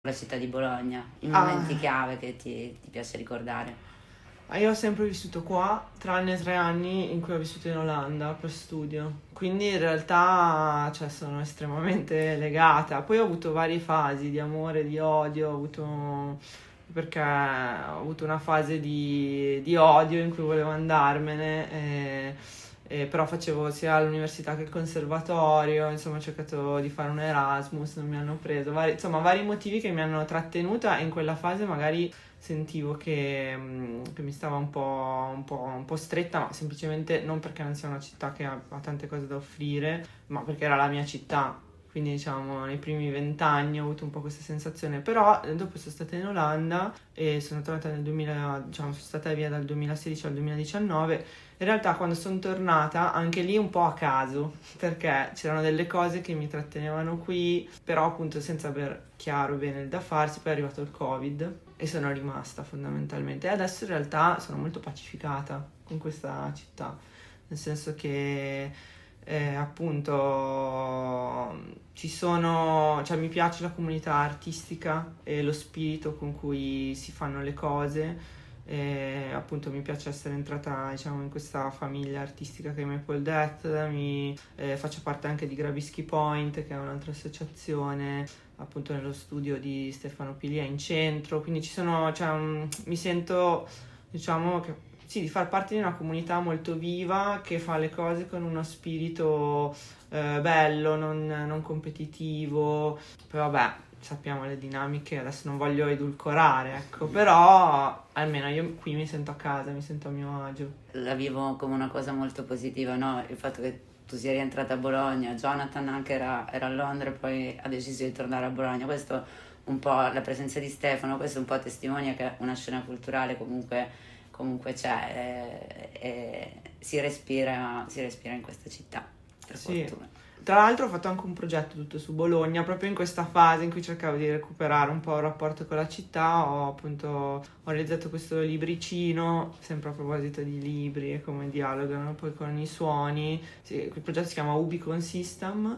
la città di Bologna, i momenti chiave che ti piace ricordare? Io ho sempre vissuto qua, tranne 3 anni in cui ho vissuto in Olanda per studio, quindi in realtà sono estremamente legata. Poi ho avuto varie fasi di amore, di odio, perché ho avuto una fase di odio in cui volevo andarmene, però facevo sia all'università che al conservatorio, insomma ho cercato di fare un Erasmus, non mi hanno preso, vari motivi che mi hanno trattenuta e in quella fase magari sentivo che mi stava un po' stretta, ma semplicemente non perché non sia una città che ha tante cose da offrire, ma perché era la mia città. Quindi nei primi 20 anni ho avuto un po' questa sensazione, però dopo sono stata in Olanda e sono tornata nel 2000, sono stata via dal 2016 al 2019. In realtà quando sono tornata, anche lì un po' a caso, perché c'erano delle cose che mi trattenevano qui, però appunto senza aver chiaro bene il da farsi. Poi è arrivato il Covid e sono rimasta fondamentalmente. E adesso in realtà sono molto pacificata con questa città, nel senso che appunto mi piace la comunità artistica e lo spirito con cui si fanno le cose. Appunto mi piace essere entrata in questa famiglia artistica che è Maple Death, faccio parte anche di Grabischi Point, che è un'altra associazione appunto nello studio di Stefano Pilia in centro, quindi mi sento di far parte di una comunità molto viva che fa le cose con uno spirito bello, non competitivo. Poi vabbè, sappiamo le dinamiche, adesso non voglio edulcorare, ecco, però almeno io qui mi sento a casa, mi sento a mio agio. La vivo come una cosa molto positiva, no? Il fatto che tu sia rientrata a Bologna, Jonathan anche era a Londra e poi ha deciso di tornare a Bologna. Questo un po' la presenza di Stefano, questo un po' testimonia che una scena culturale comunque c'è e si respira in questa città, per fortuna. Tra l'altro ho fatto anche un progetto tutto su Bologna, proprio in questa fase in cui cercavo di recuperare un po' il rapporto con la città. Ho realizzato questo libricino, sempre a proposito di libri e come dialogano poi con i suoni. Quel progetto si chiama Ubicon System,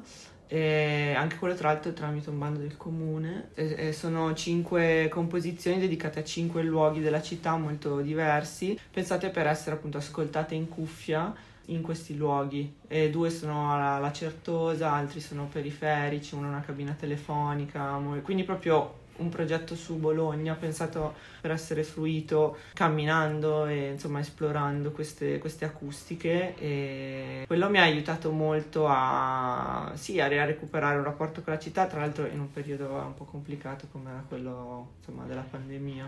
e anche quello tra l'altro tramite un bando del comune, e sono 5 composizioni dedicate a 5 luoghi della città molto diversi, pensate per essere appunto ascoltate in cuffia in questi luoghi, e 2 sono alla Certosa, altri sono periferici, uno è una cabina telefonica, quindi proprio un progetto su Bologna pensato per essere fruito camminando e insomma esplorando queste acustiche, e quello mi ha aiutato molto a recuperare un rapporto con la città, tra l'altro in un periodo un po' complicato come era quello insomma della pandemia.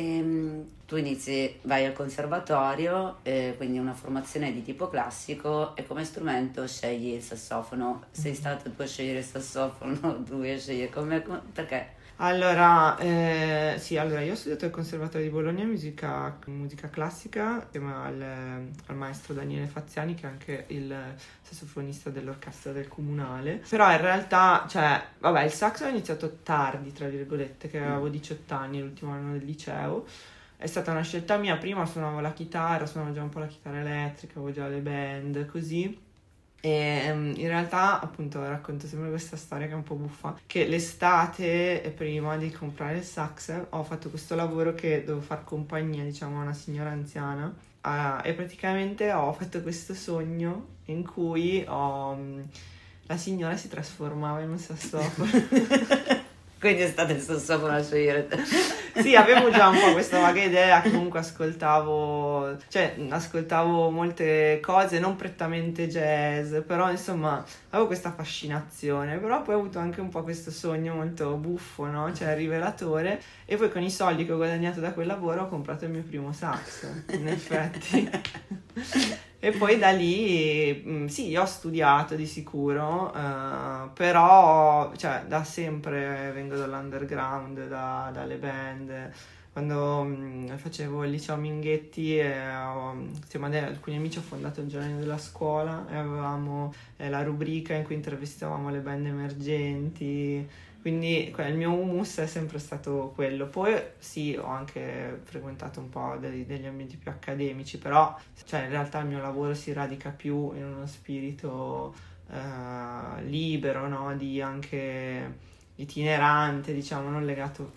Tu vai al conservatorio, quindi una formazione di tipo classico, e come strumento scegli il sassofono. Sei stato tu a scegliere il sassofono, tu a scegliere perché? Allora, io ho studiato al Conservatorio di Bologna musica classica insieme al maestro Daniele Faziani, che è anche il sassofonista dell'orchestra del Comunale. Però in realtà, il sax ho iniziato tardi, tra virgolette, che avevo 18 anni, l'ultimo anno del liceo. È stata una scelta mia, prima suonavo la chitarra, suonavo già un po' la chitarra elettrica, avevo già le band, così. E in realtà appunto racconto sempre questa storia che è un po' buffa, che l'estate prima di comprare il sax ho fatto questo lavoro che dovevo far compagnia a una signora anziana, e praticamente ho fatto questo sogno in cui la signora si trasformava in un sassofono. Quindi è stato il sassofono a scegliere. Sì, avevo già un po' questa vaga idea, comunque ascoltavo molte cose, non prettamente jazz, però insomma avevo questa fascinazione, però poi ho avuto anche un po' questo sogno molto buffo, no? rivelatore, e poi con i soldi che ho guadagnato da quel lavoro ho comprato il mio primo sax, in effetti. E poi da lì, ho studiato di sicuro, però da sempre vengo dall'underground, dalle band. Quando facevo il liceo Minghetti, insieme ad alcuni amici ho fondato il giornale della scuola e avevamo la rubrica in cui intervistavamo le band emergenti. Quindi il mio humus è sempre stato quello. Poi ho anche frequentato un po' degli ambienti più accademici, però in realtà il mio lavoro si radica più in uno spirito libero, no? Di anche itinerante, diciamo, non legato